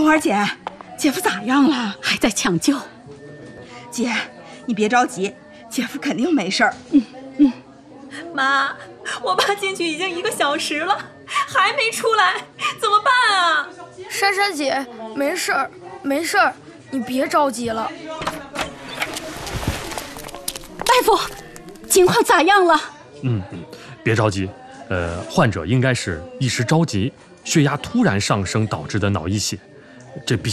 秋花姐，姐夫咋样了？ 还在抢救。 姐，你别着急，姐夫肯定没事儿。 妈，我爸进去已经1个小时了，还没出来，怎么办啊？ 珊珊姐，没事儿，没事儿，你别着急了。 大夫，情况咋样了？ 别着急，患者应该是一时着急，血压突然上升导致的脑溢血，这必须